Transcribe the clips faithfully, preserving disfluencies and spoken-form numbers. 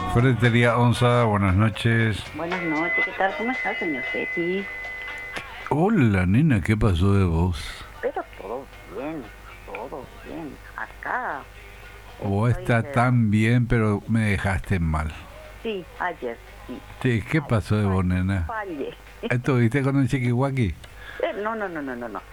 Ferretería Onza, buenas noches. Buenas noches, ¿qué tal? ¿Cómo está, señor Petty? Hola, nena, ¿qué pasó de vos? Pero todo bien, todo bien. Acá Vos estoy estás de... tan bien, pero me dejaste mal. Sí, ayer, sí. Sí, ¿qué Ay, pasó de vos, fallé, nena? fallé. ¿Estuviste con un chiquihuaki? Eh, No, no, no, no, no, no.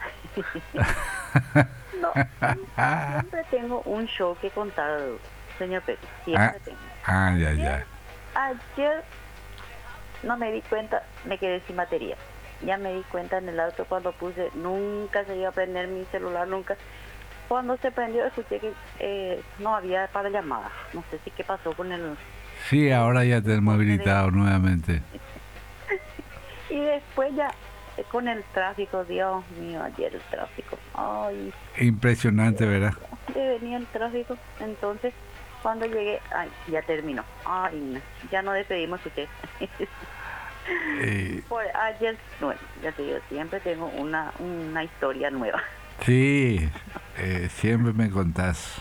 No, siempre tengo un show que contar, señor Petty. Ah, Siempre tengo. ah, ya, Ayer, ya. ayer no me di cuenta, me quedé sin batería. Ya me di cuenta en el auto cuando puse, nunca se iba a prender mi celular, nunca. Cuando se prendió escuché que eh, no había para llamadas. No sé si qué pasó con el, Sí, ahora el ya tenemos soporte de... habilitado nuevamente. Y después ya eh, con el tráfico, Dios mío, ayer el tráfico. Ay, Impresionante, Dios ¿verdad? mío, de venía el tráfico. Entonces, cuando llegué, ay, ya terminó. Ay, no, ya no despedimos, escuché. Eh, Por ayer, bueno, ya te digo, siempre tengo una, una historia nueva. sí, eh, siempre me contás.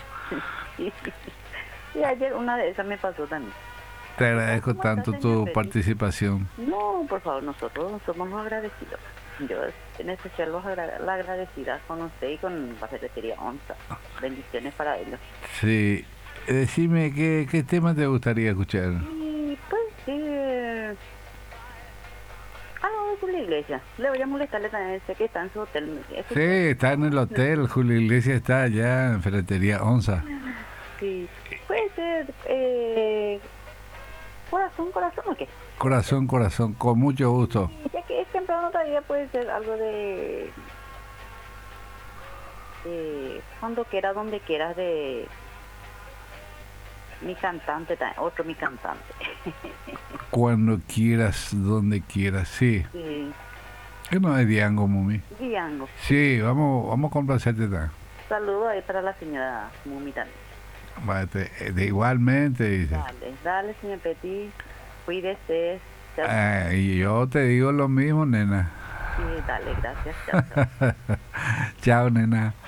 Y ayer una de esas me pasó también. Te ¿Qué tal? agradezco ¿Cómo está, tanto señor tu Petty? participación. No, por favor, nosotros somos los agradecidos. Yo en especial los agra la agradecida con usted y con la Ferretería Onza. Bendiciones para ellos. Sí, eh, decime, ¿qué, qué tema te gustaría escuchar? Y pues, eh, algo de Julio Iglesia. Le voy a molestarle también, sé que está en su hotel. Sí, Escuché. está en el hotel, Julio Iglesias está allá en Ferretería Onza. Sí, puede ser eh, corazón, corazón o qué. Puede ser. Corazón, corazón, con mucho gusto. Y ya que es temprano todavía puede ser algo de, de cuando quiera, donde quieras de mi cantante, ta- otro mi cantante. Cuando quieras, donde quieras, sí. Sí, Que no es Diango, Mumi. Diango. Sí, vamos, vamos a complacerte también. Saludo ahí para la señora Mumi también. Vale, de, de igualmente, dice. Dale, dale, señor Petit. Cuídese. Chao, chao. Ah, y yo te digo lo mismo, nena. Sí, dale, gracias. Chao, chao. Chao, nena.